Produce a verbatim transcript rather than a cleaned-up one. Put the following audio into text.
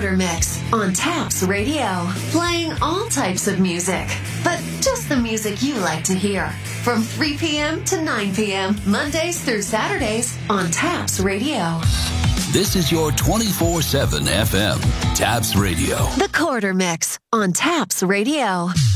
Quarter Mix on Taps Radio. Playing all types of music, but just the music you like to hear. From three p.m. to nine p.m., Mondays through Saturdays on Taps Radio. This is your twenty-four seven F M, Taps Radio. The Quarter Mix on Taps Radio.